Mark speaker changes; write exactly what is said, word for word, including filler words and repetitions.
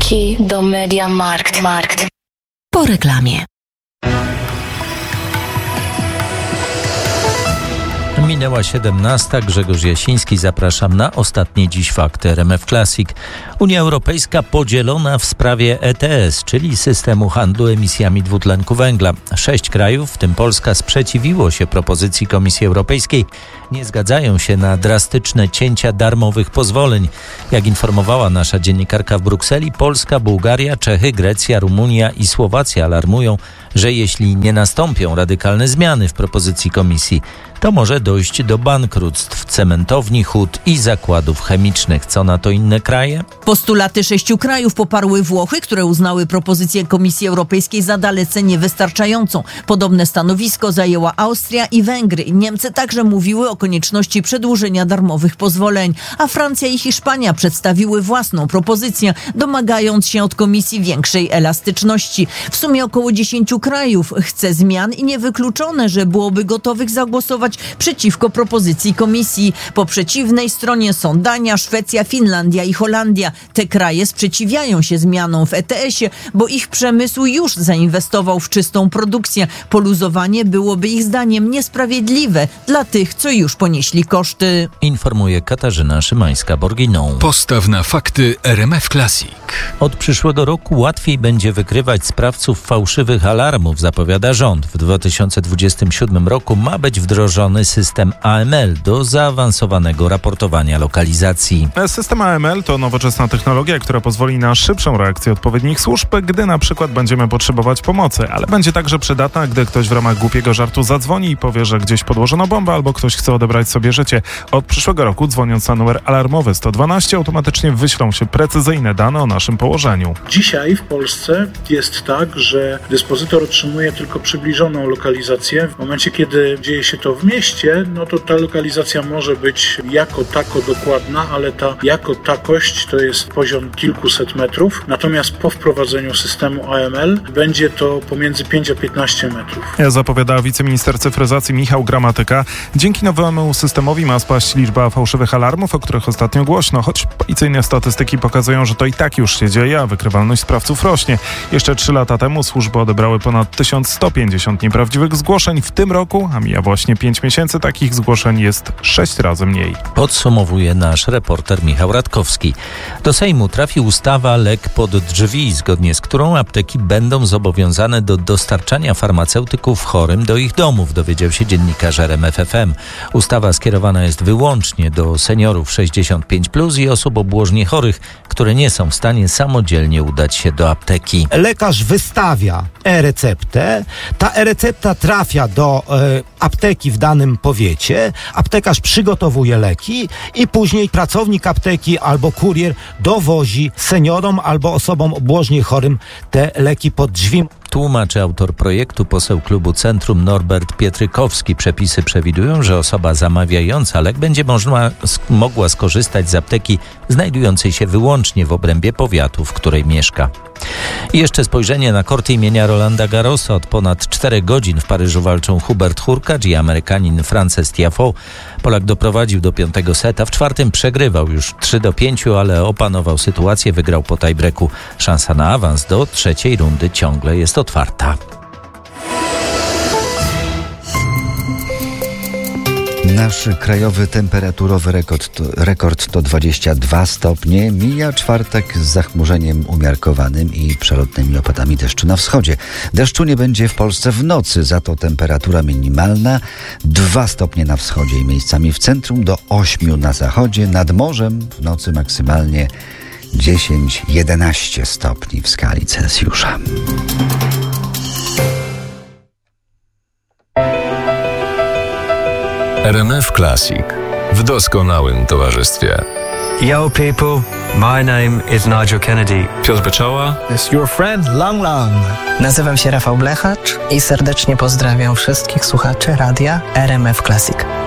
Speaker 1: Kolejki do Mediamarkt. Markt.
Speaker 2: Po reklamie.
Speaker 3: Minęła siedemnasta. Grzegorz Jasiński. Zapraszam na ostatnie dziś fakty R M F Classic. Unia Europejska podzielona w sprawie E T S, czyli systemu handlu emisjami dwutlenku węgla. Sześć krajów, w tym Polska, sprzeciwiło się propozycji Komisji Europejskiej. Nie zgadzają się na drastyczne cięcia darmowych pozwoleń. Jak informowała nasza dziennikarka w Brukseli, Polska, Bułgaria, Czechy, Grecja, Rumunia i Słowacja alarmują, że jeśli nie nastąpią radykalne zmiany w propozycji Komisji, to może dojść do bankructw cementowni, hut i zakładów chemicznych. Co na to inne kraje?
Speaker 4: Postulaty sześciu krajów poparły Włochy, które uznały propozycję Komisji Europejskiej za dalece niewystarczającą. Podobne stanowisko zajęła Austria i Węgry. Niemcy także mówiły o konieczności przedłużenia darmowych pozwoleń, a Francja i Hiszpania przedstawiły własną propozycję, domagając się od Komisji większej elastyczności. W sumie około dziesięciu krajów chce zmian i niewykluczone, że byłoby gotowych zagłosować przeciwko propozycji Komisji. Po przeciwnej stronie są Dania, Szwecja, Finlandia i Holandia. Te kraje sprzeciwiają się zmianom w E T S-ie, bo ich przemysł już zainwestował w czystą produkcję. Poluzowanie byłoby ich zdaniem niesprawiedliwe dla tych, co już ponieśli koszty.
Speaker 3: Informuje Katarzyna Szymańska-Borginą.
Speaker 5: Postaw na fakty R M F Classic.
Speaker 3: Od przyszłego roku łatwiej będzie wykrywać sprawców fałszywych alarmów, zapowiada rząd. W dwa tysiące dwudziestym siódmym roku ma być wdrożony system A M L do zaawansowanego raportowania lokalizacji.
Speaker 6: System A M L to nowoczesna technologia, która pozwoli na szybszą reakcję odpowiednich służb, gdy na przykład będziemy potrzebować pomocy, ale będzie także przydatna, gdy ktoś w ramach głupiego żartu zadzwoni i powie, że gdzieś podłożono bombę albo ktoś chce odebrać sobie życie. Od przyszłego roku, dzwoniąc na numer alarmowy sto dwanaście, automatycznie wyślą się precyzyjne dane o naszym położeniu.
Speaker 7: Dzisiaj w Polsce jest tak, że dyspozytor otrzymuje tylko przybliżoną lokalizację. W momencie, kiedy dzieje się to w mieście, no to ta lokalizacja może być jako tako dokładna, ale ta jako takość to jest poziom kilkuset metrów. Natomiast po wprowadzeniu systemu A M L będzie to pomiędzy pięć a piętnaście metrów.
Speaker 6: Zapowiada wiceminister cyfryzacji Michał Gramatyka. Dzięki nowemu systemowi ma spaść liczba fałszywych alarmów, o których ostatnio głośno, choć policyjne statystyki pokazują, że to i tak już się dzieje, a wykrywalność sprawców rośnie. Jeszcze trzy lata temu służby odebrały ponad tysiąc sto pięćdziesiąt nieprawdziwych zgłoszeń. W tym roku, a mija właśnie pięć miesięcy, takich zgłoszeń jest sześć razy mniej.
Speaker 3: Podsumowuje nasz reporter Michał Radkowski. Do Sejmu trafi ustawa Lek pod drzwi, zgodnie z którą apteki będą zobowiązane do dostarczania farmaceutyków chorym do ich domów, dowiedział się dziennikarz R M F F M. Ustawa skierowana jest wyłącznie do seniorów sześćdziesiąt pięć plus i osób obłożnie chorych, które nie są w stanie samodzielnie udać się do apteki.
Speaker 8: Lekarz wystawia e-receptę, ta e-recepta trafia do e, apteki w danym powiecie, aptekarz przygotowuje leki i później pracownik apteki albo kurier dowozi seniorom albo osobom obłożnie chorym te leki pod drzwi.
Speaker 3: Tłumaczy autor projektu, poseł klubu Centrum Norbert Pietrykowski. Przepisy przewidują, że osoba zamawiająca lek będzie można, mogła skorzystać z apteki znajdującej się wyłącznie w obrębie powiatu, w której mieszka. I jeszcze spojrzenie na korty imienia Rolanda Garrosa. Od ponad czterech godzin w Paryżu walczą Hubert Hurkacz i Amerykanin Frances Tiafoe. Polak doprowadził do piątego seta. W czwartym przegrywał już trzy do pięciu, ale opanował sytuację, wygrał po tiebreaku. Szansa na awans do trzeciej rundy ciągle jest otwarta.
Speaker 9: Nasz krajowy temperaturowy rekord to, rekord to dwadzieścia dwa stopnie. Mija czwartek z zachmurzeniem umiarkowanym i przelotnymi opadami deszczu na wschodzie. Deszczu nie będzie w Polsce w nocy, za to temperatura minimalna dwa stopnie na wschodzie i miejscami w centrum, do ośmiu na zachodzie. Nad morzem w nocy maksymalnie dziesięć do jedenastu stopni w skali Celsjusza.
Speaker 5: R M F Classic w doskonałym towarzystwie.
Speaker 10: Yo people, my name is Nigel Kennedy.
Speaker 11: Piotr Beczoła.
Speaker 12: It's your friend Lang Lang.
Speaker 13: Nazywam się Rafał Blechacz i serdecznie pozdrawiam wszystkich słuchaczy radia R M F Classic.